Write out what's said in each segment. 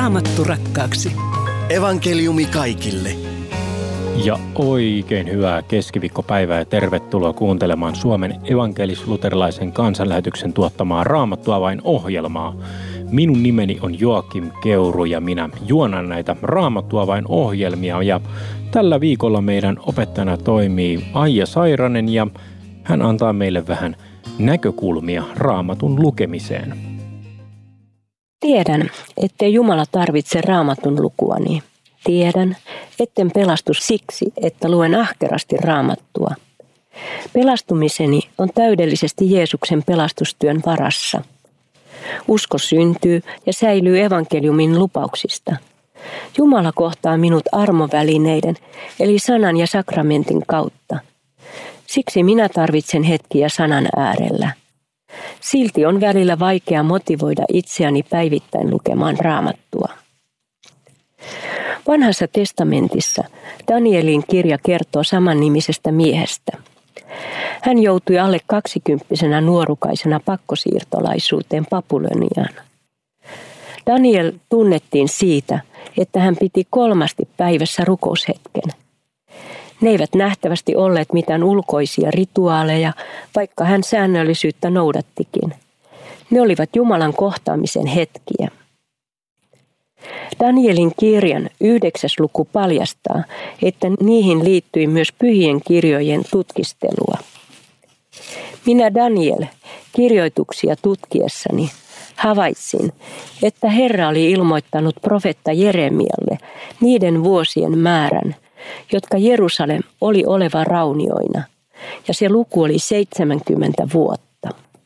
Raamattu rakkaaksi. Evankeliumi kaikille. Ja oikein hyvää keskiviikkopäivää ja tervetuloa kuuntelemaan Suomen evankelis-luterilaisen kansanlähetyksen tuottamaa Raamattua vain -ohjelmaa. Minun nimeni on Joakim Keuru ja minä juonan näitä Raamattua vain -ohjelmia. Ja tällä viikolla meidän opettajana toimii Aija Sairanen ja hän antaa meille vähän näkökulmia Raamatun lukemiseen. Tiedän, ettei Jumala tarvitse Raamatun lukuani. Tiedän, etten pelastu siksi, että luen ahkerasti Raamattua. Pelastumiseni on täydellisesti Jeesuksen pelastustyön varassa. Usko syntyy ja säilyy evankeliumin lupauksista. Jumala kohtaa minut armovälineiden, eli sanan ja sakramentin kautta. Siksi minä tarvitsen hetkiä sanan äärellä. Silti on välillä vaikea motivoida itseäni päivittäin lukemaan Raamattua. Vanhassa testamentissa Danielin kirja kertoo samannimisestä miehestä. Hän joutui alle 20-vuotiaana nuorukaisena pakkosiirtolaisuuteen Babyloniaan. Daniel tunnettiin siitä, että hän piti 3 päivässä rukoushetken. Ne eivät nähtävästi olleet mitään ulkoisia rituaaleja, vaikka hän säännöllisyyttä noudattikin. Ne olivat Jumalan kohtaamisen hetkiä. Danielin kirjan 9. luku paljastaa, että niihin liittyi myös pyhien kirjojen tutkistelua. Minä Daniel kirjoituksia tutkiessani havaitsin, että Herra oli ilmoittanut profeetta Jeremialle niiden vuosien määrän, jotka Jerusalem oli oleva raunioina, ja se luku oli 70 vuotta.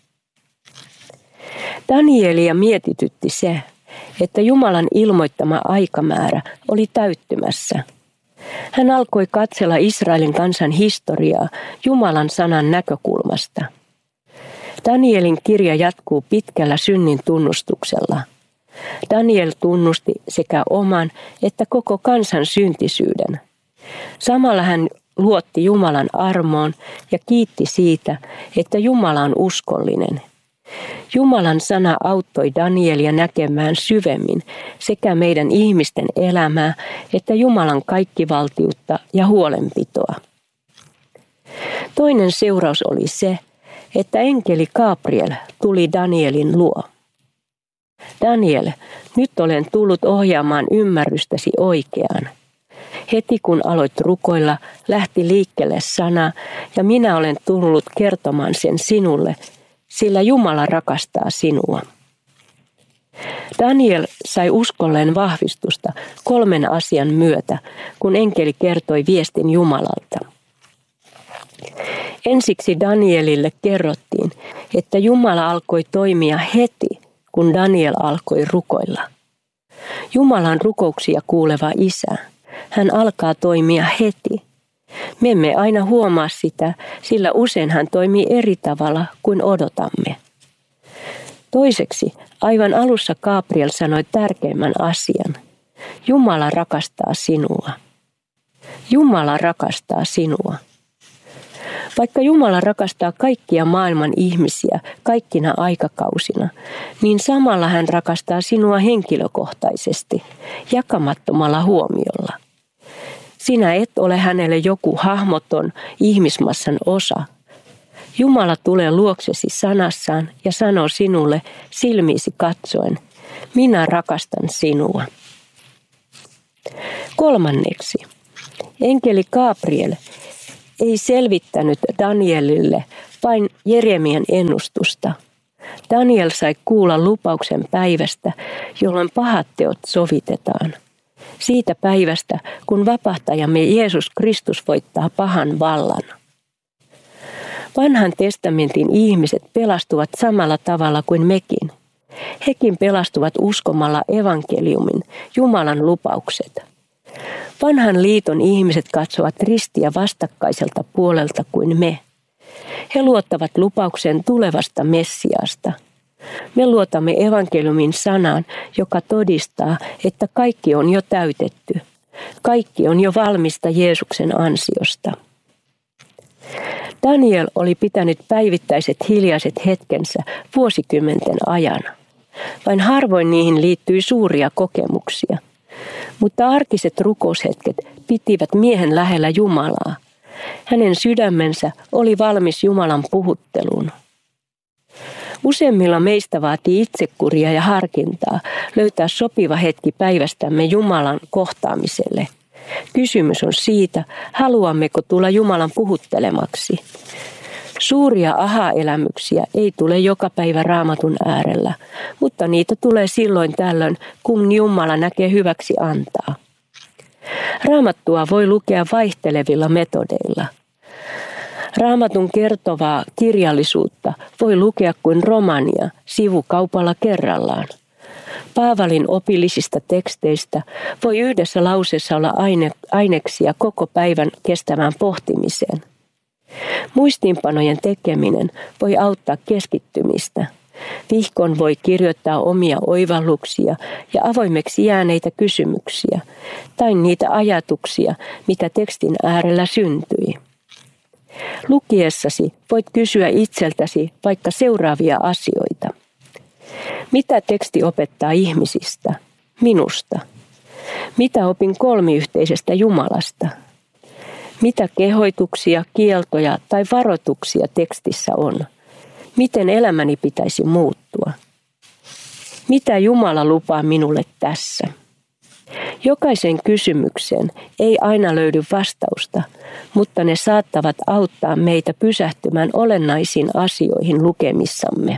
Danielia mietitytti se, että Jumalan ilmoittama aikamäärä oli täyttymässä. Hän alkoi katsella Israelin kansan historiaa Jumalan sanan näkökulmasta. Danielin kirja jatkuu pitkällä synnin tunnustuksella. Daniel tunnusti sekä oman että koko kansan syntisyyden. Samalla hän luotti Jumalan armoon ja kiitti siitä, että Jumala on uskollinen. Jumalan sana auttoi Danielia näkemään syvemmin sekä meidän ihmisten elämää että Jumalan kaikkivaltiutta ja huolenpitoa. Toinen seuraus oli se, että enkeli Gabriel tuli Danielin luo. Daniel, nyt olen tullut ohjaamaan ymmärrystäsi oikeaan. Heti kun aloit rukoilla, lähti liikkeelle sana ja minä olen tullut kertomaan sen sinulle, sillä Jumala rakastaa sinua. Daniel sai uskolleen vahvistusta 3 asian myötä, kun enkeli kertoi viestin Jumalalta. Ensiksi Danielille kerrottiin, että Jumala alkoi toimia heti, kun Daniel alkoi rukoilla. Jumala on rukouksia kuuleva Isä. Hän alkaa toimia heti. Me emme aina huomaa sitä, sillä usein hän toimii eri tavalla kuin odotamme. Toiseksi, aivan alussa Gabriel sanoi tärkeimmän asian. Jumala rakastaa sinua. Jumala rakastaa sinua. Vaikka Jumala rakastaa kaikkia maailman ihmisiä kaikkina aikakausina, niin samalla hän rakastaa sinua henkilökohtaisesti, jakamattomalla huomiolla. Sinä et ole hänelle joku hahmoton ihmismassan osa. Jumala tulee luoksesi sanassaan ja sanoo sinulle silmiisi katsoen, minä rakastan sinua. Kolmanneksi, enkeli Gabriel ei selvittänyt Danielille vain Jeremian ennustusta. Daniel sai kuulla lupauksen päivästä, jolloin pahat teot sovitetaan. Siitä päivästä, kun vapahtajamme Jeesus Kristus voittaa pahan vallan. Vanhan testamentin ihmiset pelastuvat samalla tavalla kuin mekin. Hekin pelastuvat uskomalla evankeliumin, Jumalan lupaukset. Vanhan liiton ihmiset katsovat ristiä vastakkaiselta puolelta kuin me. He luottavat lupauksen tulevasta Messiasta. Me luotamme evankeliumin sanaan, joka todistaa, että kaikki on jo täytetty. Kaikki on jo valmista Jeesuksen ansiosta. Daniel oli pitänyt päivittäiset hiljaiset hetkensä vuosikymmenten ajan. Vain harvoin niihin liittyi suuria kokemuksia. Mutta arkiset rukoushetket pitivät miehen lähellä Jumalaa. Hänen sydämensä oli valmis Jumalan puhutteluun. Useimmilla meistä vaatii itsekuria ja harkintaa löytää sopiva hetki päivästämme Jumalan kohtaamiselle. Kysymys on siitä, haluammeko tulla Jumalan puhuttelemaksi. Suuria aha-elämyksiä ei tule joka päivä Raamatun äärellä, mutta niitä tulee silloin tällöin, kun Jumala näkee hyväksi antaa. Raamattua voi lukea vaihtelevilla metodeilla. Raamatun kertovaa kirjallisuutta voi lukea kuin romania sivukaupalla kerrallaan. Paavalin opillisista teksteistä voi yhdessä lauseessa olla aineksia koko päivän kestävään pohtimiseen. Muistiinpanojen tekeminen voi auttaa keskittymistä. Vihkon voi kirjoittaa omia oivalluksia ja avoimeksi jääneitä kysymyksiä tai niitä ajatuksia, mitä tekstin äärellä syntyi. Lukiessasi voit kysyä itseltäsi vaikka seuraavia asioita. Mitä teksti opettaa ihmisistä, minusta? Mitä opin kolmiyhteisestä Jumalasta? Mitä kehoituksia, kieltoja tai varoituksia tekstissä on? Miten elämäni pitäisi muuttua? Mitä Jumala lupaa minulle tässä? Jokaisen kysymykseen ei aina löydy vastausta, mutta ne saattavat auttaa meitä pysähtymään olennaisiin asioihin lukemissamme.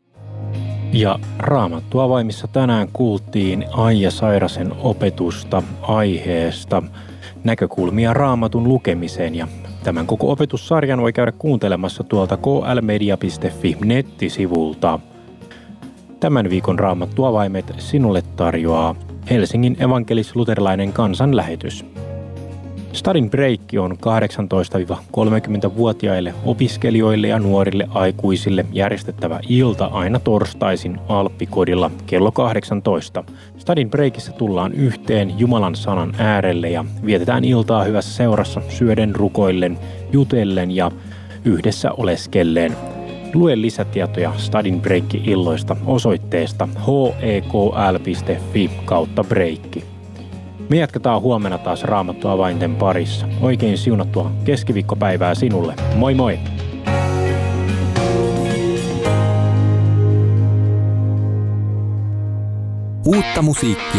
Ja Raamattuavaimissa tänään kuultiin Aija Sairasen opetusta aiheesta näkökulmia Raamatun lukemiseen, ja tämän koko opetussarjan voi käydä kuuntelemassa tuolta klmedia.fi nettisivulta. Tämän viikon Raamattuavaimet sinulle tarjoaa Helsingin evankelis-luterilainen kansanlähetys. Study Break on 18-30-vuotiaille opiskelijoille ja nuorille aikuisille järjestettävä ilta aina torstaisin Alppikodilla kello 18. Study Breakissä tullaan yhteen Jumalan sanan äärelle ja vietetään iltaa hyvässä seurassa syöden, rukoillen, jutellen ja yhdessä oleskelleen. Lue lisätietoja Study Break-illoista osoitteesta hekl.fi/breikki. Me jatketaan huomenna taas Raamattuavainten parissa. Oikein siunattua keskiviikkopäivää sinulle. Moi moi! Uutta musiikkia